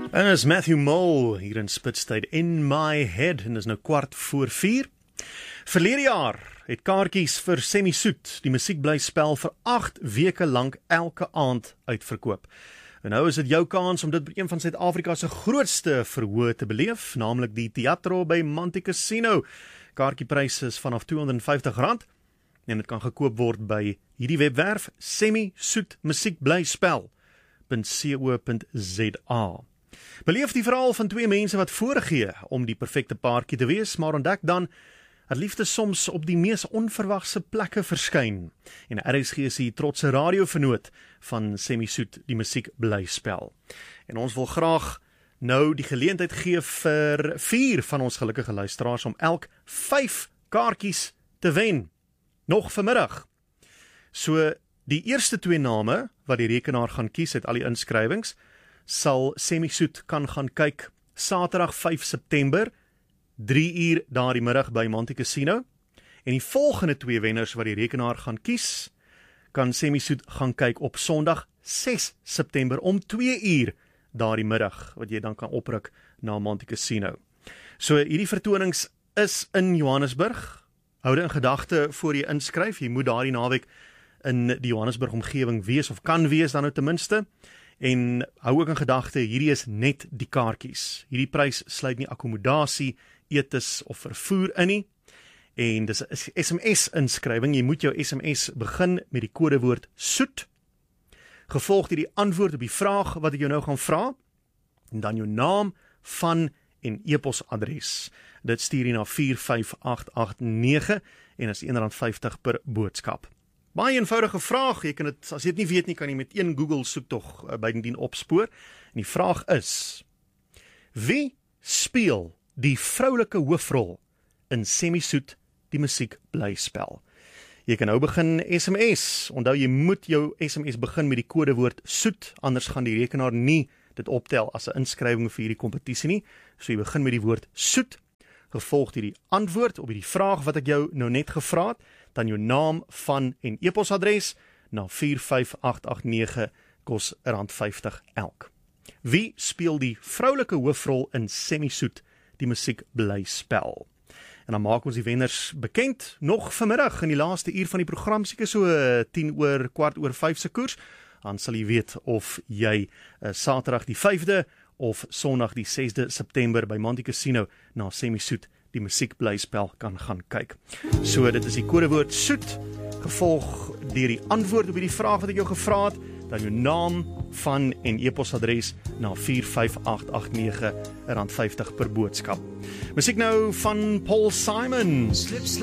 En is Matthew Mole hier in Spitstyd In My Head en dis nou 4:15. Verlede jaar het kaartjies vir Semi Soet, die musiekblyspel, vir 8 weke lank elke aand uitverkoop. En nou is dit jou kans om dit by een van Suid-Afrika se grootste verhoë te beleef, naamlik die Teatro by Monte Casino. Kaartjiepryse is vanaf R250 en dit kan gekoop word by hierdie webwerf semisoetmusiekblyspel.co.za. Beleef die verhaal van twee mense wat voorgee om die perfekte paartjie te wees, maar ontdek dan dat liefde soms op die mees onverwagse plekke verskyn. En RSG is die trotse radiovernoot van Semi Soet, die musiekblyspel. En ons wil graag nou die geleentheid gee vir 4 van ons gelukkige luisteraars om elk 5 kaartjies te wen. Nog vanmiddag. So die eerste 2 name wat die rekenaar gaan kies uit al die inskrywings, sal Semi Soet kan gaan kyk Saterdag 5 September, 3 uur daardie middag by Monte Casino. En die volgende 2 wenners wat die rekenaar gaan kies, kan Semi Soet gaan kyk op Sondag 6 September om 2 uur daardie middag, wat jy dan kan opruk na Monte Casino. So hierdie vertonings is in Johannesburg. Hou dit in gedagte voor jy inskryf. Jy moet daardie naweek in die Johannesburg omgewing wees, of kan wees dan nou ten minste. En hou ook in gedagte, hierdie is net die kaartjies. Hierdie prys sluit nie akkommodasie, etes of vervoer in nie. En dis 'n SMS inskrywing. Jy moet jou SMS begin met die kodewoord SOET, gevolg deur die antwoord op die vraag wat ek jou nou gaan vra, en dan jou naam, van en e-posadres. Dit stuur jy na 45889 en is R1.50 per boodskap. Baie eenvoudige vraag, jy kan dit, as jy dit nie weet nie, kan jy met een Google soektog bydien opspoor. En die vraag is: wie speel die vroulike hoofrol in Semi Soet, die musiekblyspel? Jy kan nou begin SMS. Onthou, jy moet jou SMS begin met die kodewoord SOET, anders gaan die rekenaar nie dit optel as 'n inskrywing vir hierdie kompetisie nie. So jy begin met die woord SOET, gevolg deur die antwoord op die vraag wat ek jou nou net gevra het, dan jou naam, van en e-posadres na 45889, kos R1.50 elk. Wie speel die vroulike hoofrol in Semi Soet, die musiekblyspel? En dan maak ons die wenners bekend nog vanmiddag in die laaste uur van die program, seker so 4:15 se koers. Dan sal jy weet of jy Saterdag die 5de of Sondag die 6de September by Monte Casino na Semi Soet, die musiekblyspel, kan gaan kyk. So dit is die kodewoord SOET, gevolg deur die antwoord op die vraag wat ek jou gevra het, dan jou naam, van en e-posadres na 45889, R1.50 per boodskap. Musiek nou van Paul Simon.